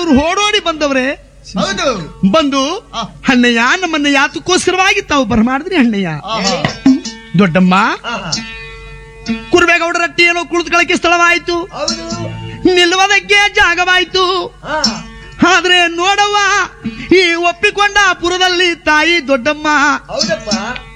ಅವರು ಓಡೋಡಿ ಬಂದವ್ರೆ. ಹೌದು. ಬಂದು ಅಣ್ಣಯ್ಯ ನಮ್ಮನ್ನ ಯಾತಕ್ಕೋಸ್ಕರವಾಗಿ ತಾವು ಬರಮಾಡಿದ್ರಿ ಅಣ್ಣಯ್ಯ. ದೊಡ್ಡಮ್ಮ ಕುರುಬೇಗೌಡರ ರಟ್ಟಿ ಏನೋ ಕುಳಿತುಕೊಳ್ಳಕ್ಕೆ ಸ್ಥಳವಾಯ್ತು, ನಿಲ್ಲುವುದಕ್ಕೆ ಜಾಗವಾಯ್ತು. ಆದ್ರೆ ನೋಡವ್ವ, ಈ ಒಪ್ಪಿಕೊಂಡ ಪುರದಲ್ಲಿ ತಾಯಿ ದೊಡ್ಡಮ್ಮ